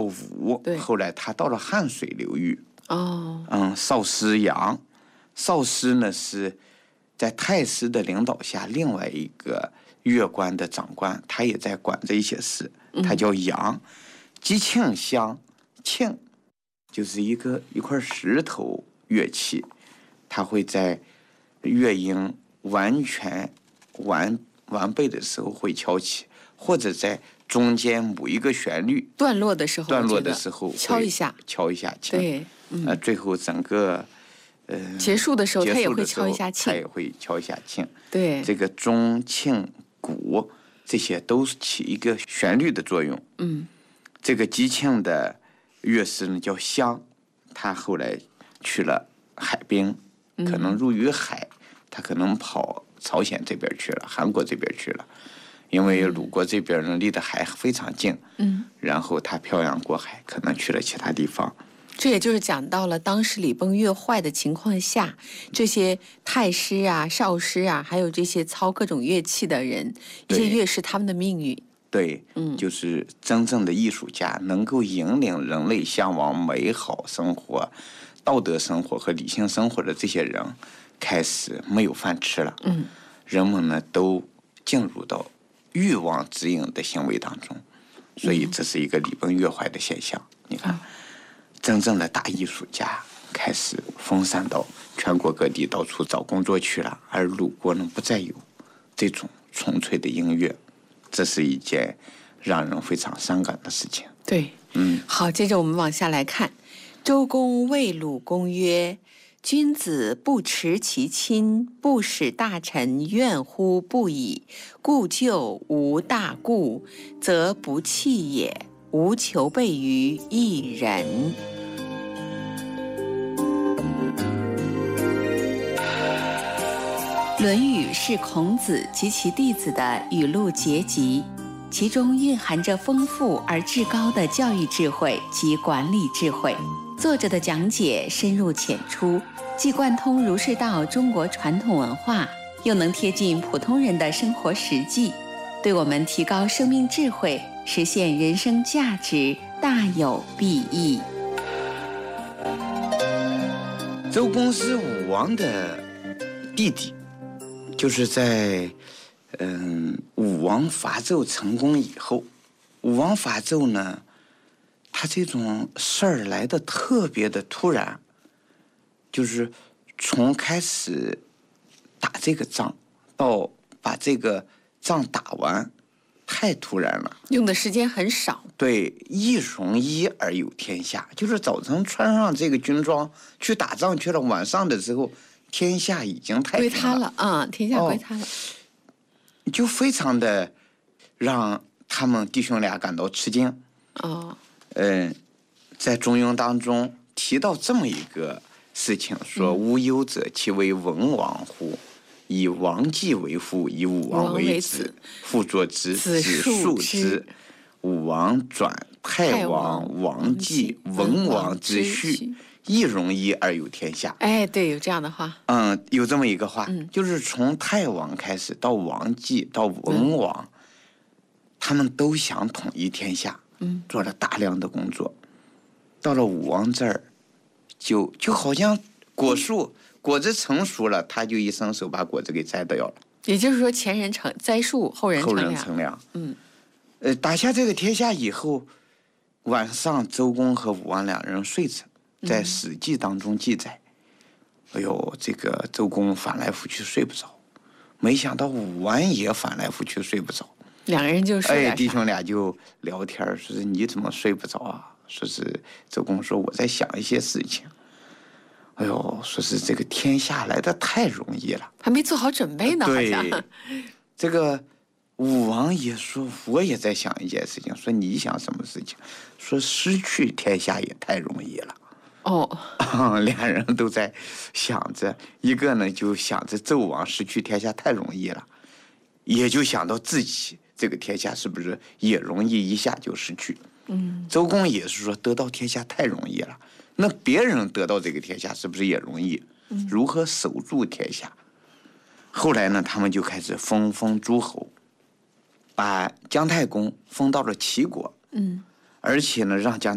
武，后来他到了汉水流域。少师杨，少师呢是在太师的领导下另外一个乐官的长官，他也在管这一些事，他叫杨。击磬香，磬就是一块石头乐器，它会在乐音完全完备的时候会敲起，或者在中间某一个旋律段落的时候敲一下磬。 对， 最后整个结束的时候他也会敲一下磬。 他也会敲一下磬。 对， 这个钟、磬、鼓这些都是起一个旋律的作用。这个击磬的乐师呢叫湘，他后来去了海滨，可能入于海，他可能跑朝鲜这边去了，韩国这边去了，因为鲁国这边呢离得海非常近。然后他漂洋过海，可能去了其他地方。 这也就是讲到了当时礼崩乐坏的情况下，这些太师啊、少师啊，还有这些操各种乐器的人，一些乐师他们的命运。 对，就是真正的艺术家能够引领人类向往美好生活、道德生活和理性生活的这些人，开始没有饭吃了。人们呢都进入到欲望指引的行为当中，所以这是一个礼崩乐坏的现象。你看，真正的大艺术家开始分散到全国各地，到处找工作去了，而鲁国呢不再有这种纯粹的音乐。这是一件让人非常伤感的事情。 对，好，接着我们往下来看。周公谓鲁公曰：君子不持其亲，不使大臣怨乎不已。故旧无大故，则不弃也。无求备于一人。《论语》是孔子及其弟子的语录结集，其中蕴含着丰富而至高的教育智慧及管理智慧。作者的讲解深入浅出，既贯通儒释道中国传统文化，又能贴近普通人的生活实际，对我们提高生命智慧、实现人生价值大有裨益。 周公是武王的弟弟，就是在武王伐纣成功以后，武王伐纣呢，他这种事儿来的特别的突然，就是从开始打这个仗到把这个仗打完，太突然了， 用的时间很少。 对，一荣一而有天下，就是早晨穿上这个军装去打仗去了，晚上的时候天下已经太平了， 归他了啊，天下归他了， 就非常的让他们弟兄俩感到吃惊。在中庸当中提到这么一个事情，说无忧者其为文王乎？以王季为父，以武王为子，父作之，子述之。武王转太王、王季、文王之序，一荣一而有天下。 哎，对，有这样的话。 有这么一个话，就是从太王开始到王季到文王，他们都想统一天下，做了大量的工作。到了武王这儿，就好像果子成熟了，他就一伸手把果子给摘掉了。 也就是说，前人栽树，后人乘凉。 打下这个天下以后，晚上周公和武王两人睡着，在《史记》当中记载。哎呦，这个周公翻来覆去睡不着，没想到武王也翻来覆去睡不着， 两个人就睡。 弟兄俩就聊天，说是你怎么睡不着啊？说是周公说我在想一些事情。哎呦，说是这个天下来的太容易了， 还没做好准备呢。 对， 好像这个武王也说，我也在想一件事情。说你想什么事情？说失去天下也太容易了。两人都在想着，一个呢就想着纣王失去天下太容易了，也就想到自己这个天下是不是也容易一下就失去。周公也是说得到天下太容易了，那别人得到这个天下是不是也容易？如何守住天下？后来呢，他们就开始封诸侯，把姜太公封到了齐国，而且呢，让姜